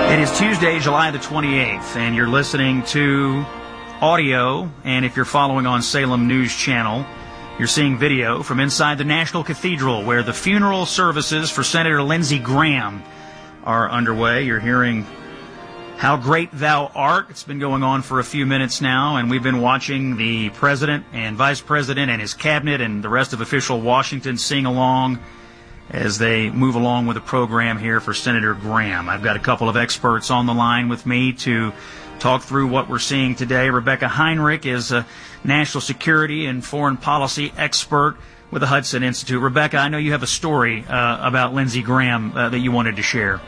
It is Tuesday, July the 28th, and you're listening to audio, and if you're following on Salem News Channel, you're seeing video from inside the National Cathedral, where the funeral services for Senator Lindsey Graham are underway. You're hearing How Great Thou Art. It's been going on for a few minutes now, and we've been watching the President and Vice President and his cabinet and the rest of official Washington sing along as they move along with the program here for Senator Graham. I've got a couple of experts on the line with me to talk through what we're seeing today. Rebecca Heinrich is a national security and foreign policy expert with the Hudson Institute. Rebecca, I know you have a story about Lindsey Graham that you wanted to share.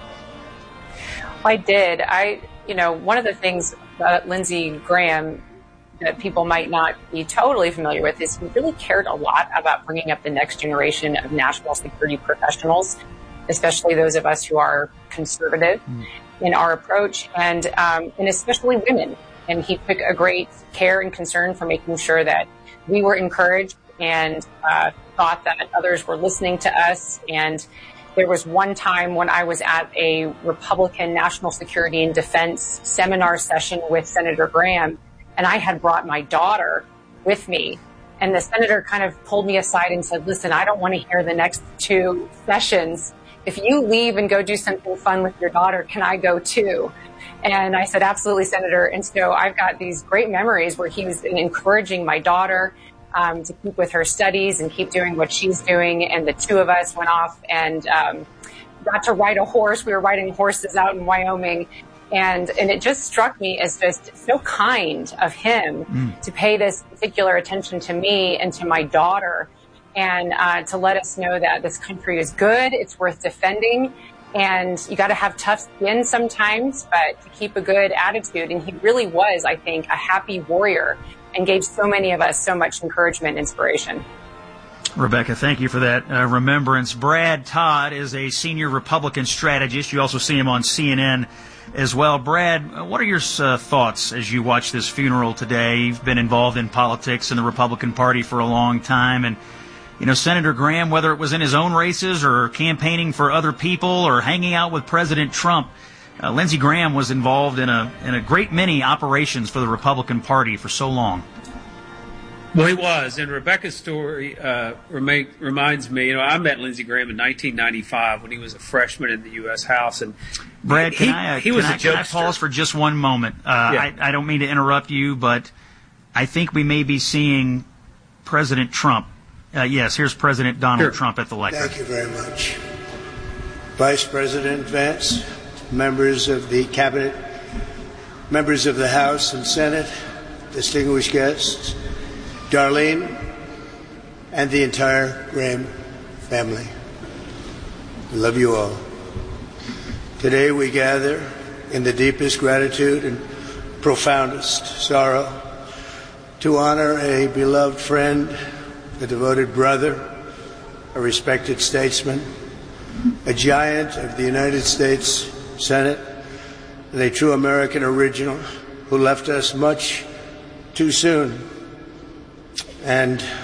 I did. One of the things about Lindsey Graham that people might not be totally familiar with is he really cared a lot about bringing up the next generation of national security professionals, especially those of us who are conservative in our approach, and especially women. And he took a great care and concern for making sure that we were encouraged and thought that others were listening to us. And there was one time when I was at a Republican National Security and Defense seminar session with Senator Graham, and I had brought my daughter with me. And the senator kind of pulled me aside and said, listen, I don't want to hear the next two sessions. If you leave and go do something fun with your daughter, can I go too? And I said, absolutely, Senator. And so I've got these great memories where he was encouraging my daughter to keep with her studies and keep doing what she's doing. And the two of us went off and got to ride a horse. We were riding horses out in Wyoming. And it just struck me as just so kind of him to pay this particular attention to me and to my daughter, and to let us know that this country is good, it's worth defending, and you got to have tough skin sometimes, but to keep a good attitude. And he really was, I think, a happy warrior and gave so many of us so much encouragement and inspiration. Rebecca, thank you for that remembrance. Brad Todd is a senior Republican strategist. You also see him on CNN as well. Brad, what are your thoughts as you watch this funeral today? You've been involved in politics in the Republican Party for a long time, and Senator Graham, whether it was in his own races or campaigning for other people or hanging out with President Trump, Lindsey Graham was involved in a great many operations for the Republican Party for so long. Well, he was, and Rebecca's story reminds me. I met Lindsey Graham in 1995 when he was a freshman in the U.S. House, and Brad, can I pause for just one moment? Yeah. I don't mean to interrupt you, but I think we may be seeing President Trump. Yes, here's President Donald Trump at the lectern. Thank you very much. Vice President Vance, members of the Cabinet, members of the House and Senate, distinguished guests, Darlene, and the entire Graham family. I love you all. Today we gather in the deepest gratitude and profoundest sorrow to honor a beloved friend, a devoted brother, a respected statesman, a giant of the United States Senate, and a true American original who left us much too soon. And